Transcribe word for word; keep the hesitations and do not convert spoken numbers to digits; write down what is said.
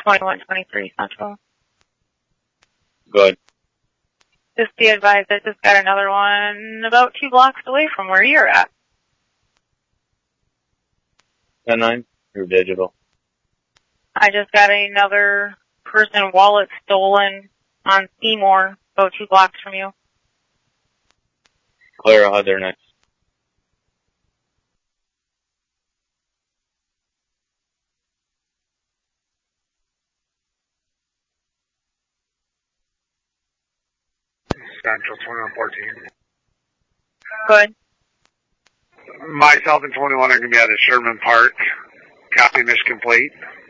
twenty-one twenty-three Central. Good. Just be advised, I just got another one about two blocks away from where you're at. ten nine, you're digital. I just got another person wallet stolen on Seymour, about two blocks from you. Clara, how there next? Central twenty-one fourteen. Good. Myself and twenty-one are going to be at a Sherman Park. Copy mission complete.